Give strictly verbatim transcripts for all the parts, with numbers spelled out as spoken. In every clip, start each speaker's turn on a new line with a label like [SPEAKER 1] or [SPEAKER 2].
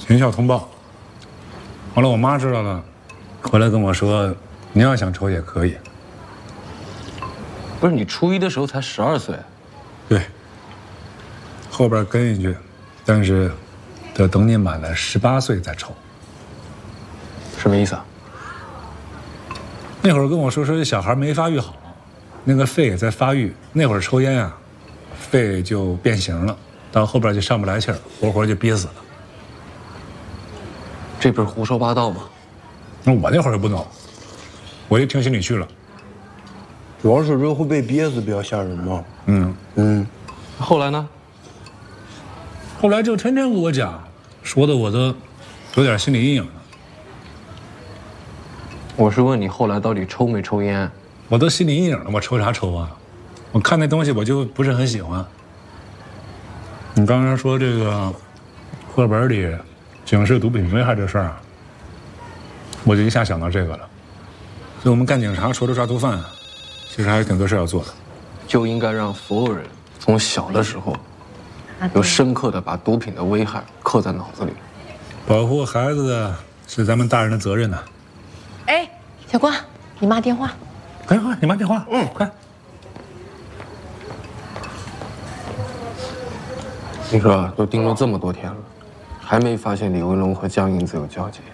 [SPEAKER 1] 学校通报。后来我妈知道了，回来跟我说，你要想抽也可以。
[SPEAKER 2] 不是你初一的时候才十二岁？
[SPEAKER 1] 对。后边跟一句，但是得等你满了十八岁再抽。
[SPEAKER 2] 什么意思啊？
[SPEAKER 1] 那会儿跟我说说这小孩没发育好，那个肺也在发育。那会儿抽烟啊，肺就变形了，到后边就上不来气儿，活活就憋死了。
[SPEAKER 2] 这不是胡说八道吗？
[SPEAKER 1] 那我那会儿也不懂，我就听心里去了。
[SPEAKER 3] 主要是这会被憋死比较吓人嘛。
[SPEAKER 1] 嗯
[SPEAKER 3] 嗯。
[SPEAKER 2] 后来呢？
[SPEAKER 1] 后来就天天跟我讲，说的我都有点心理阴影了。
[SPEAKER 2] 我是问你后来到底抽没抽烟？
[SPEAKER 1] 我都心理阴影了，我抽啥抽啊？我看那东西我就不是很喜欢。你刚才说这个课本里警示毒品危害这事儿，我就一下想到这个了。所以我们干警察除了抓毒贩，其实还有挺多事要做的。
[SPEAKER 2] 就应该让所有人从小的时候，有深刻的把毒品的危害刻在脑子里。
[SPEAKER 1] 保护孩子的是咱们大人的责任呢。
[SPEAKER 4] 哎，小光，你妈电话。
[SPEAKER 1] 快快，你妈电话。嗯，快。
[SPEAKER 2] 你说都盯了这么多天了，还没发现李文龙和江银子有交集。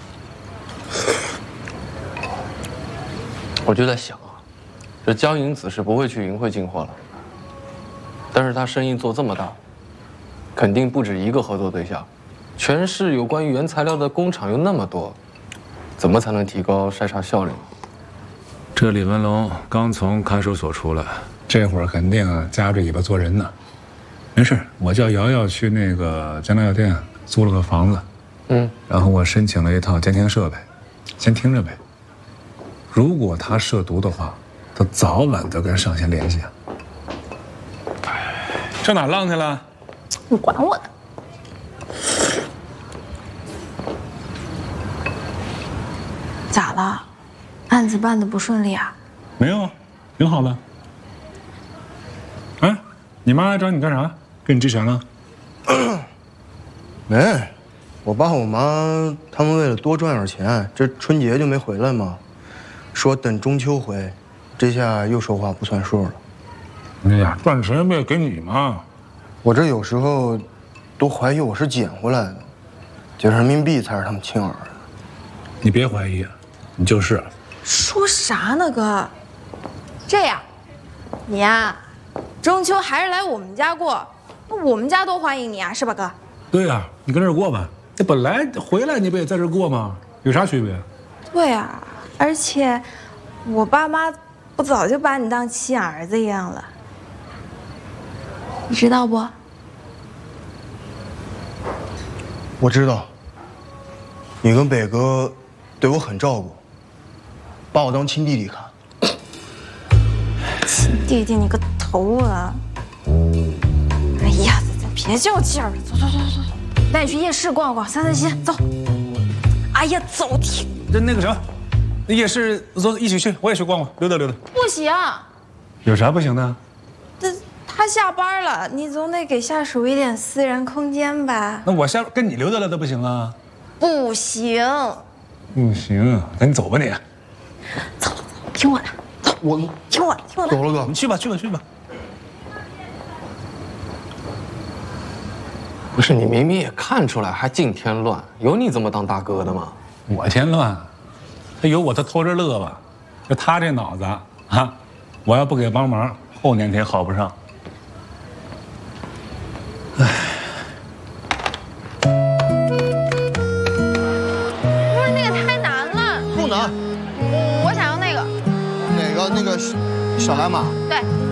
[SPEAKER 2] 我就在想啊，这江银子是不会去银汇进货了，但是他生意做这么大，肯定不止一个合作对象，全市有关于原材料的工厂又那么多，怎么才能提高筛查效率？
[SPEAKER 1] 这李文龙刚从看守所出来，这会儿肯定啊夹着尾巴做人呢。没事，我叫瑶瑶去那个江南药店租了个房子，
[SPEAKER 2] 嗯，
[SPEAKER 1] 然后我申请了一套监听设备，先听着呗。如果他涉毒的话，他早晚得跟上线联系啊。上哪浪去了？
[SPEAKER 4] 你管我呢？咋了？案子办得不顺利啊？
[SPEAKER 1] 没有啊，挺好的。哎，你妈来找你干啥？跟你之前了？
[SPEAKER 3] 没，我爸我妈他们为了多赚点钱，这春节就没回来嘛，说等中秋回，这下又说话不算数了。
[SPEAKER 1] 哎呀，赚钱不也给你吗？
[SPEAKER 3] 我这有时候都怀疑我是捡回来的，这人民币才是他们亲儿子。
[SPEAKER 1] 你别怀疑，你就是。
[SPEAKER 4] 说啥呢，哥？这样，你呀，中秋还是来我们家过，我们家多欢迎你啊，是吧，哥？
[SPEAKER 1] 对呀、啊，你跟这儿过吧。这本来回来你不也在这儿过吗？有啥区别？
[SPEAKER 4] 对啊，而且我爸妈不早就把你当亲儿子一样了，你知道不？
[SPEAKER 3] 我知道，你跟北哥对我很照顾，把我当亲弟弟看。
[SPEAKER 4] 亲弟弟你个头啊！哎呀，别较劲儿了，走走走走走，带你去夜市逛逛，散散心，走。哎呀，走停！
[SPEAKER 1] 这那个什么，那夜市走一起去，我也去逛逛，溜达溜达。
[SPEAKER 4] 不行，
[SPEAKER 1] 有啥不行的？
[SPEAKER 4] 这他下班了，你总得给下属一点私人空间吧？
[SPEAKER 1] 那我下跟你溜达溜达不行啊？
[SPEAKER 4] 不行。
[SPEAKER 1] 不行，那你走吧你。
[SPEAKER 4] 走走走，听我的，走，
[SPEAKER 3] 我
[SPEAKER 4] 听我的，听我的。
[SPEAKER 3] 走了哥，
[SPEAKER 1] 你去吧去吧去吧。
[SPEAKER 2] 不是你明明也看出来，还净添乱，有你这么当大哥的吗？
[SPEAKER 1] 我添乱，他有我他偷着乐吧？就他这脑子啊，我要不给帮忙，后年他也好不上。唉，
[SPEAKER 4] 不是那个太难了，
[SPEAKER 3] 不难。
[SPEAKER 4] 我想要那个。
[SPEAKER 3] 哪个？那个小蓝马。
[SPEAKER 4] 对。